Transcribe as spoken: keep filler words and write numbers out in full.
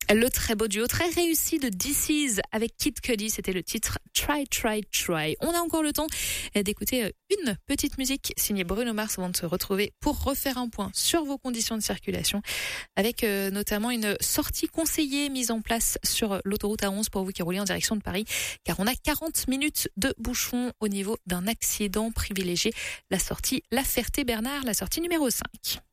Le très beau duo, très réussi de D C's avec Kid Cudi, c'était le titre Try, Try, Try. On a encore le temps d'écouter une petite musique signée Bruno Mars avant de se retrouver pour refaire un point sur vos conditions de circulation avec euh, notamment une sortie conseillée mise en place sur l'autoroute A onze pour vous qui roulez en direction de Paris, car on a quarante minutes de bouchon au niveau d'un accident. Privilégié la sortie La Ferté-Bernard, la sortie numéro cinq.